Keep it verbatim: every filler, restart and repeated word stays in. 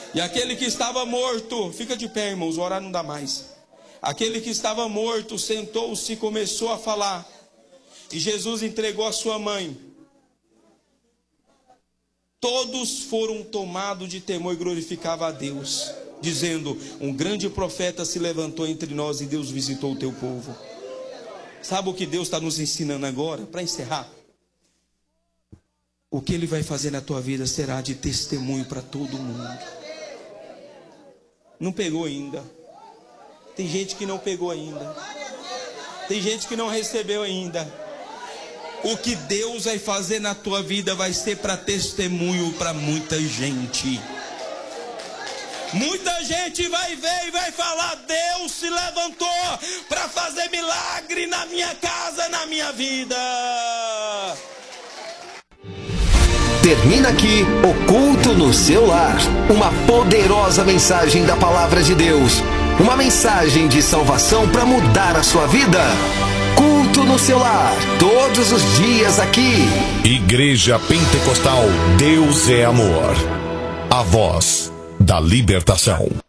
E aquele que estava morto, fica de pé, irmãos, orar não dá mais. Aquele que estava morto sentou-se e começou a falar. E Jesus entregou a sua mãe. Todos foram tomados de temor e glorificavam a Deus, dizendo: um grande profeta se levantou entre nós e Deus visitou o teu povo. Sabe o que Deus está nos ensinando agora? Para encerrar, o que Ele vai fazer na tua vida será de testemunho para todo mundo. Não pegou ainda. Tem gente que não pegou ainda. Tem gente que não recebeu ainda. O que Deus vai fazer na tua vida vai ser para testemunho para muita gente. Muita gente vai ver e vai falar: Deus se levantou para fazer milagre na minha casa, na minha vida. Termina aqui o Culto no Seu Lar. Uma poderosa mensagem da Palavra de Deus. Uma mensagem de salvação para mudar a sua vida. Culto no Seu Lar, todos os dias aqui. Igreja Pentecostal Deus é Amor. A voz da libertação.